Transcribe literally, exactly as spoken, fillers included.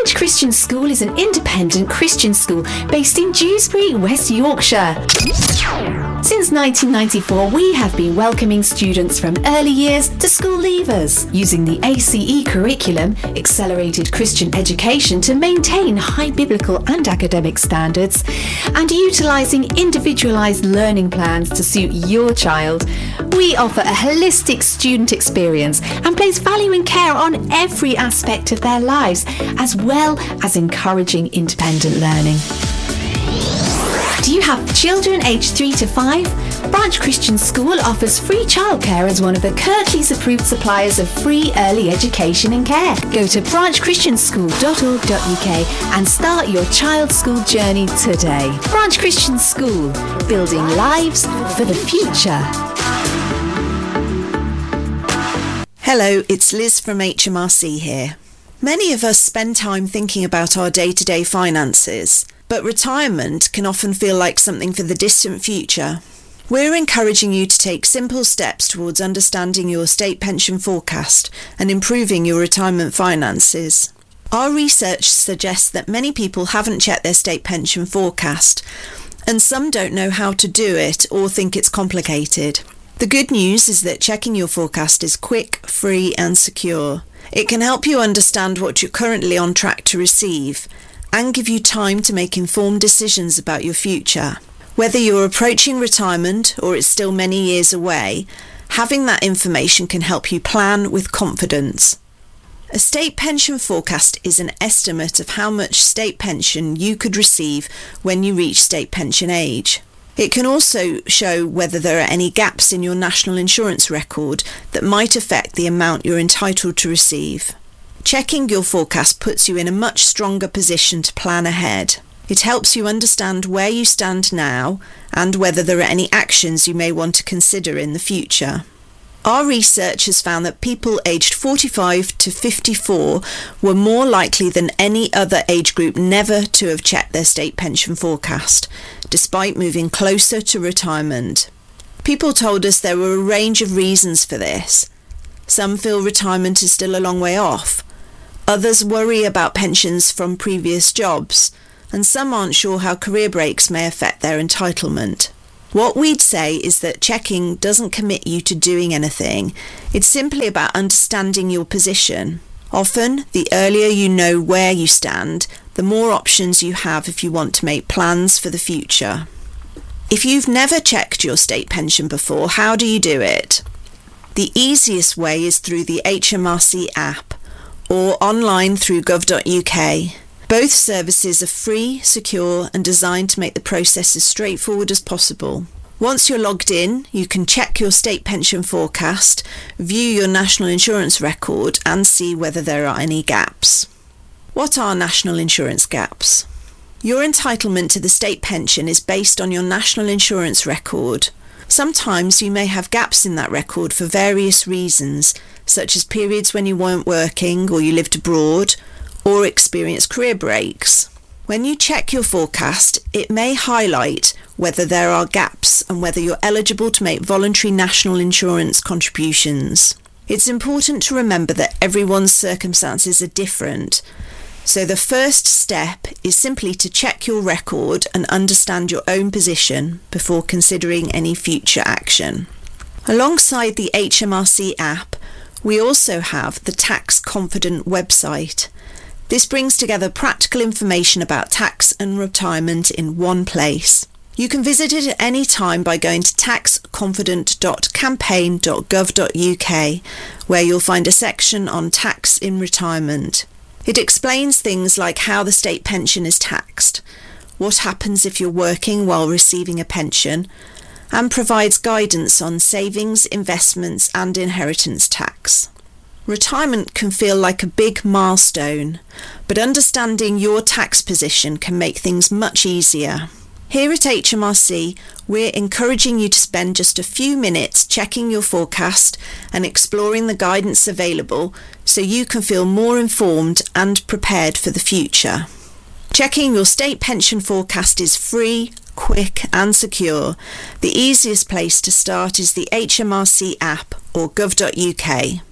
Branch Christian School is an independent Christian school based in Dewsbury, West Yorkshire. Since nineteen ninety-four, we have been welcoming students from early years to school leavers, using the A C E curriculum, Accelerated Christian Education, to maintain high biblical and academic standards, and utilising individualised learning plans to suit your child. We offer a holistic student experience and place value and care on every aspect of their lives, as well as encouraging independent learning. Do you have children aged three to five? Branch Christian School offers free childcare as one of the Kirklees approved suppliers of free early education and care. Go to branch christian school dot org dot u k and start your child's school journey today. Branch Christian School, building lives for the future. Hello, it's Liz from H M R C here. Many of us spend time thinking about our day-to-day finances, but retirement can often feel like something for the distant future. We're encouraging you to take simple steps towards understanding your state pension forecast and improving your retirement finances. Our research suggests that many people haven't checked their state pension forecast, and some don't know how to do it or think it's complicated. The good news is that checking your forecast is quick, free and secure. It can help you understand what you're currently on track to receive and give you time to make informed decisions about your future. Whether you're approaching retirement or it's still many years away, having that information can help you plan with confidence. A state pension forecast is an estimate of how much state pension you could receive when you reach state pension age. It can also show whether there are any gaps in your national insurance record that might affect the amount you're entitled to receive. Checking your forecast puts you in a much stronger position to plan ahead. It helps you understand where you stand now and whether there are any actions you may want to consider in the future. Our research has found that people aged forty-five to fifty-four were more likely than any other age group never to have checked their state pension forecast, despite moving closer to retirement. People told us there were a range of reasons for this. Some feel retirement is still a long way off. Others worry about pensions from previous jobs, and some aren't sure how career breaks may affect their entitlement. What we'd say is that checking doesn't commit you to doing anything. It's simply about understanding your position. Often, the earlier you know where you stand, the more options you have if you want to make plans for the future. If you've never checked your state pension before, how do you do it? The easiest way is through the H M R C app or online through gov dot u k. Both services are free, secure and designed to make the process as straightforward as possible. Once you're logged in, you can check your state pension forecast, view your national insurance record and see whether there are any gaps. What are national insurance gaps? Your entitlement to the state pension is based on your national insurance record. Sometimes you may have gaps in that record for various reasons, such as periods when you weren't working or you lived abroad, or experienced career breaks. When you check your forecast, it may highlight whether there are gaps and whether you're eligible to make voluntary national insurance contributions. It's important to remember that everyone's circumstances are different, so the first step is simply to check your record and understand your own position before considering any future action. Alongside the H M R C app, we also have the Tax Confident website. This brings together practical information about tax and retirement in one place. You can visit it at any time by going to tax confident dot campaign dot gov dot u k, where you'll find a section on tax in retirement. It explains things like how the state pension is taxed, what happens if you're working while receiving a pension, and provides guidance on savings, investments and inheritance tax. Retirement can feel like a big milestone, but understanding your tax position can make things much easier. Here at H M R C, we're encouraging you to spend just a few minutes checking your forecast and exploring the guidance available so you can feel more informed and prepared for the future. Checking your state pension forecast is free, quick and secure. The easiest place to start is the H M R C app or gov dot u k.